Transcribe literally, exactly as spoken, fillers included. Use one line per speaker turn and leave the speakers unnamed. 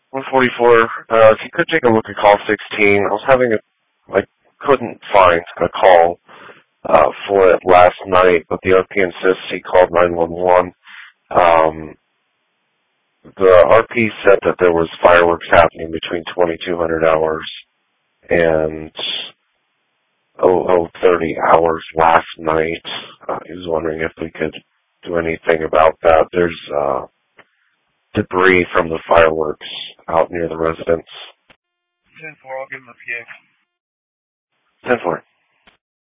one forty-four, uh, if you could take a look at call sixteen. I was having a, I couldn't find a call uh, for it last night, but the R P insists he called nine one one. Um, the R P said that there was fireworks happening between twenty-two hundred hours and oh thirty hours last night. Uh, he was wondering if we could do anything about that. There's uh, debris from the fireworks out near the residence.
ten four, I'll give him a P A.
ten four.